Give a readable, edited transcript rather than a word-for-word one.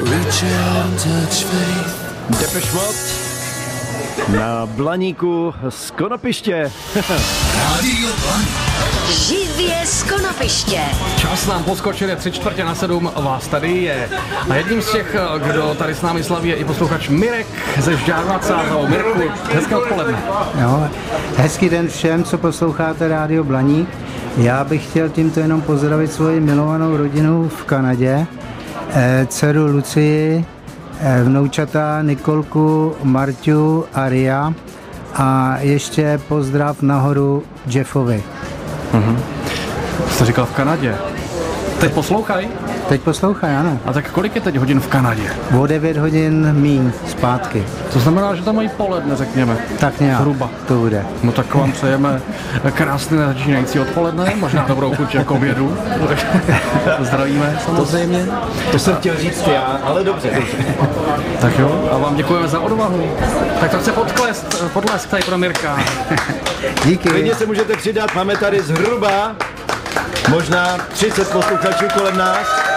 Depeche Mode na Blaníku z Konopiště. Rádio Blaník. Živě z Konopiště. Čas nám poskočil, je 6:45, vás tady je. A jedním z těch, kdo tady s námi slaví, je i posluchač Mirek ze Žďárvaca. Mirku, hezké odpoledne. No, hezký den všem, co posloucháte Rádio Blaník. Já bych chtěl tímto jenom pozdravit svoji milovanou rodinu v Kanadě, dceru Lucii, vnoučata Nikolku, Marťu a Ria a ještě pozdrav nahoru Jeffovi. Jste říkal v Kanadě. Teď poslouchaj. Teď poslouchaj, ano. A tak kolik je teď hodin v Kanadě? O 9 hodin míň zpátky. To znamená, že tam mají poledne, řekněme. Tak nějak Zhruba. to bude. No tak vám přejeme krásné začínající odpoledne, možná dobrou chuť jako obědu. Zdravíme samozřejmě. To jsem chtěl říct já, ale dobře. Tak jo, a vám děkujeme za odvahu. Tak to chce potlesk tady pro Mirka. Díky. Klidně se můžete přidat, máme tady zhruba možná 30 posluchačů kolem nás.